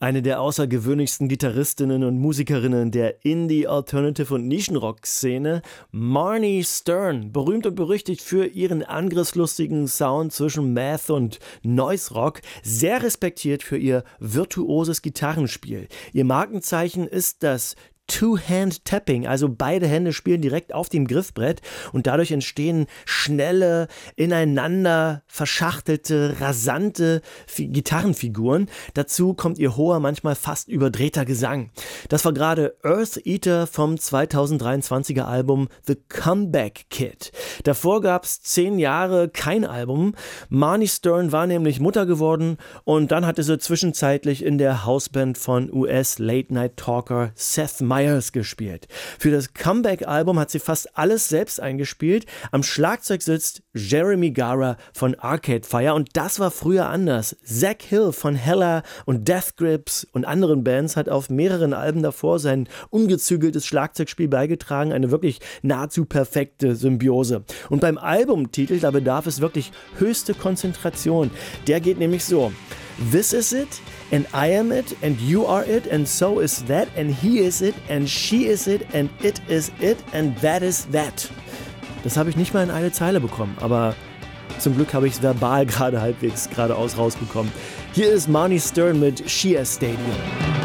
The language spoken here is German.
Eine der außergewöhnlichsten Gitarristinnen und Musikerinnen der Indie-, Alternative- und Nischenrock-Szene, Marnie Stern, berühmt und berüchtigt für ihren angriffslustigen Sound zwischen Math und Noise Rock, sehr respektiert für ihr virtuoses Gitarrenspiel. Ihr Markenzeichen ist das Two-Hand-Tapping, also beide Hände spielen direkt auf dem Griffbrett und dadurch entstehen schnelle, ineinander verschachtelte, rasante Gitarrenfiguren. Dazu kommt ihr hoher, manchmal fast überdrehter Gesang. Das war gerade Earth Eater vom 2023er Album The Comeback Kid. Davor gab es 10 Jahre kein Album. Marnie Stern war nämlich Mutter geworden und dann hatte sie zwischenzeitlich in der Hausband von US-Late-Night-Talker Seth Meyers gespielt. Für das Comeback-Album hat sie fast alles selbst eingespielt. Am Schlagzeug sitzt Jeremy Gara von Arcade Fire und das war früher anders. Zach Hill von Hella und Death Grips und anderen Bands hat auf mehreren Alben davor sein ungezügeltes Schlagzeugspiel beigetragen, eine wirklich nahezu perfekte Symbiose. Und beim Albumtitel, da bedarf es wirklich höchste Konzentration. Der geht nämlich so: This is it, and I am it, and you are it, and so is that, and he is it, and she is it, and it is it, and that is that. Das habe ich nicht mal in eine Zeile bekommen, aber zum Glück habe ich es verbal gerade halbwegs geradeaus rausbekommen. Hier ist Marnie Stern mit Shia Stadium.